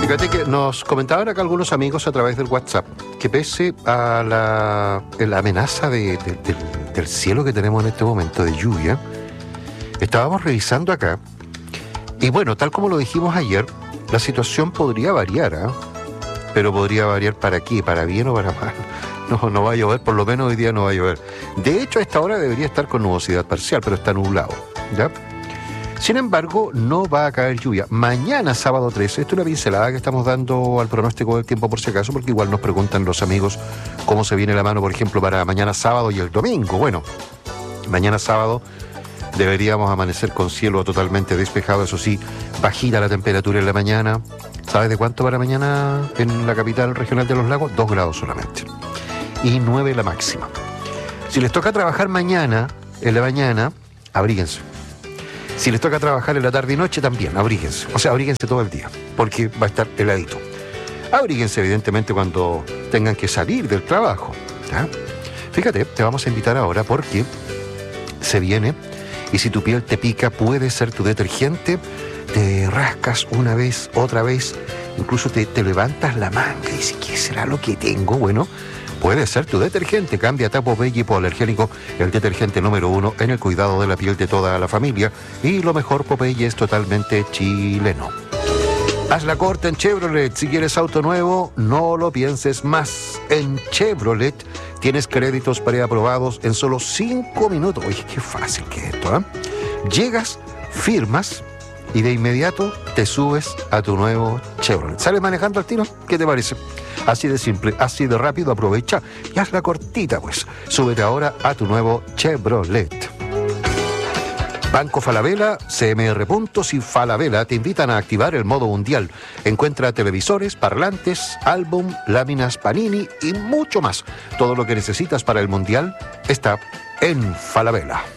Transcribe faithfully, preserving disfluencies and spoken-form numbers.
Fíjate que nos comentaban acá algunos amigos a través del WhatsApp que pese a la, la amenaza de, de, de, del cielo que tenemos en este momento de lluvia, estábamos revisando acá y bueno, tal como lo dijimos ayer, la situación podría variar, ¿eh? Pero podría variar para qué, para bien o para mal. No, no va a llover, por lo menos hoy día no va a llover. De hecho, a esta hora debería estar con nubosidad parcial, pero está nublado, ¿ya? Sin embargo, no va a caer lluvia. Mañana, sábado trece, esto es una pincelada que estamos dando al pronóstico del tiempo por si acaso, porque igual nos preguntan los amigos cómo se viene la mano, por ejemplo, para mañana sábado y el domingo. Bueno, mañana sábado deberíamos amanecer con cielo totalmente despejado, eso sí, bajita la temperatura en la mañana. ¿Sabes de cuánto para mañana en la capital regional de los lagos? Dos grados solamente. Y nueve la máxima. Si les toca trabajar mañana, en la mañana, abríguense. Si les toca trabajar en la tarde y noche, también, abríguense. O sea, abríguense todo el día, porque va a estar heladito. Abríguense, evidentemente, cuando tengan que salir del trabajo, ¿ya? Fíjate, te vamos a invitar ahora porque se viene, y si tu piel te pica, puede ser tu detergente. Te rascas una vez, otra vez, incluso te, te levantas la manga y dices, ¿qué será lo que tengo? Bueno, puede ser tu detergente. Cámbiate a Popeye hipoalergénico, el detergente número uno en el cuidado de la piel de toda la familia. Y lo mejor, Popeye es totalmente chileno. Haz la corta en Chevrolet. Si quieres auto nuevo, no lo pienses más. En Chevrolet tienes créditos preaprobados en solo cinco minutos. Oye, qué fácil que es esto, ¿eh? Llegas, firmas y de inmediato te subes a tu nuevo Chevrolet. ¿Sales manejando al tiro? ¿Qué te parece? Así de simple, así de rápido, aprovecha y hazla cortita, pues. Súbete ahora a tu nuevo Chevrolet. Banco Falabella, C M R Puntos y Falabella te invitan a activar el modo mundial. Encuentra televisores, parlantes, álbum, láminas Panini y mucho más. Todo lo que necesitas para el mundial está en Falabella.